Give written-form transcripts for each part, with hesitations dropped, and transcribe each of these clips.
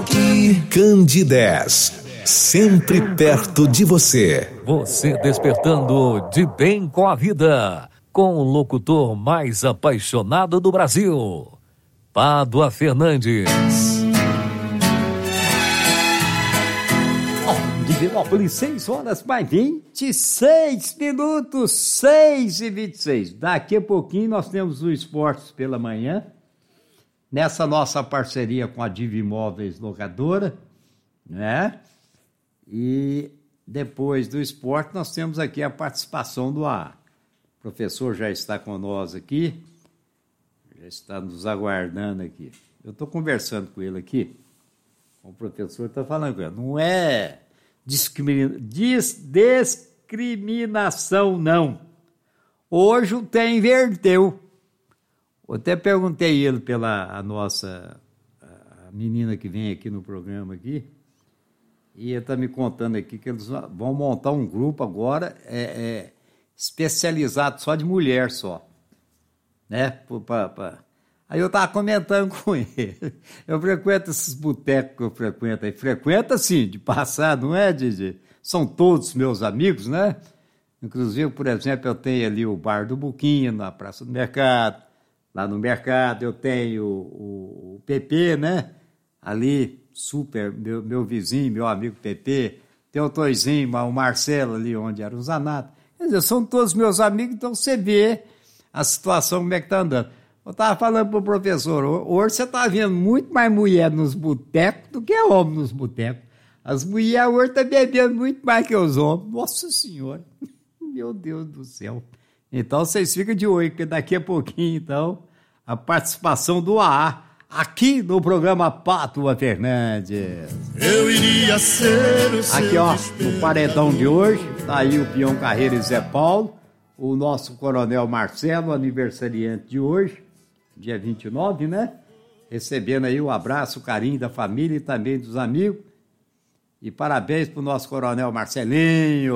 E Candidez, sempre perto de você. Você despertando de bem com a vida, com o locutor mais apaixonado do Brasil, Pádua Fernandes. Divinópolis, 6 horas mais 26 minutos, 6h26. Daqui a pouquinho nós temos o Esportes pela Manhã, nessa nossa parceria com a Diva Imóveis Locadora, né? E depois do esporte nós temos aqui a participação do AA. O professor já está com nós aqui, já está nos aguardando aqui. Eu estou conversando com ele aqui, o professor está falando com ele, não é discriminação, não. Hoje o tempo inverteu. Eu até perguntei ele pela a menina que vem aqui no programa aqui, e ele está me contando aqui que eles vão montar um grupo agora especializado só de mulher só, né? Aí eu estava comentando com ele, eu frequento esses botecos que eu frequento aí, frequento assim, de passar, não é, Didi? São todos meus amigos, né? Inclusive, por exemplo, eu tenho ali o Bar do Buquinho, na Praça do Mercado, lá no mercado eu tenho o PP, né? Ali, super, meu vizinho, meu amigo PP, tem o Toizinho, o Marcelo ali, onde era o Zanato. Quer dizer, são todos meus amigos, então você vê a situação, como é que está andando. Eu estava falando para o professor, hoje você está vendo muito mais mulher nos botecos do que homem nos botecos. As mulheres hoje estão bebendo muito mais que os homens. Nossa Senhora, meu Deus do céu. Então, vocês ficam de olho, porque daqui a pouquinho, então, a participação do AA aqui no programa Pádua Fernandes. Eu iria ser o seu aqui, ó, no paredão de hoje, tá aí o Peão Carreiro e Zé Paulo, o nosso Coronel Marcelo, aniversariante de hoje, dia 29, né? Recebendo aí o abraço, o carinho da família e também dos amigos. E parabéns pro nosso Coronel Marcelinho.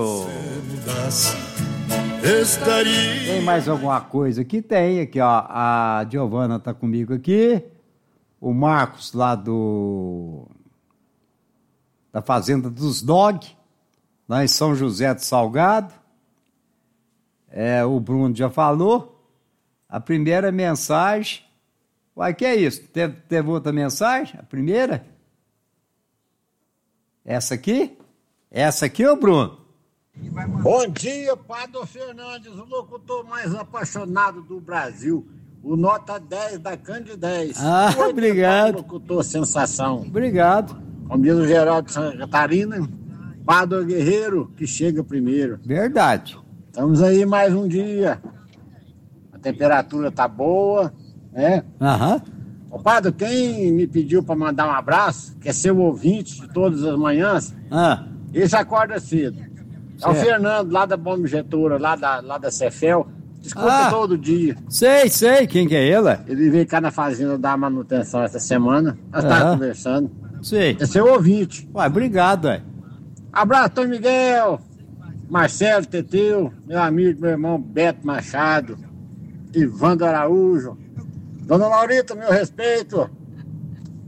Tem mais alguma coisa aqui? Tem aqui, ó. A Giovana tá comigo aqui. O Marcos lá da Fazenda dos Dog, lá em São José do Salgado. O Bruno já falou. A primeira mensagem. Uai, que é isso? Teve outra mensagem? A primeira? Essa aqui? Essa aqui, ô Bruno? Bom dia, Pádua Fernandes, o locutor mais apaixonado do Brasil. O nota 10 da Candidez. Obrigado. Locutor sensação. Obrigado. Como diz o Geraldo de Santa Catarina, Pádua Guerreiro, que chega primeiro. Verdade. Estamos aí mais um dia. A temperatura tá boa, né? Aham. Ô, Pádua, quem me pediu para mandar um abraço, que é seu ouvinte de todas as manhãs, esse acorda cedo. É o Fernando, lá da Bomba Injetora, lá da Cefel. Escuta todo dia. Sei, quem que é ele? Ele veio cá na fazenda dar manutenção essa semana. Nós estávamos conversando. Sei. É seu ouvinte. Ué, obrigado, ué. Abraço, Tom Miguel, Marcelo Teteu, meu amigo, meu irmão Beto Machado, Ivando Araújo. Dona Laurita, meu respeito.